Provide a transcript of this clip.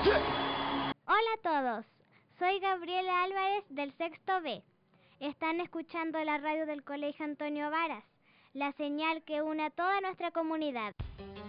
Hola a todos, soy Gabriela Álvarez del sexto B. Están escuchando la radio del Colegio Antonio Varas, la señal que une a toda nuestra comunidad.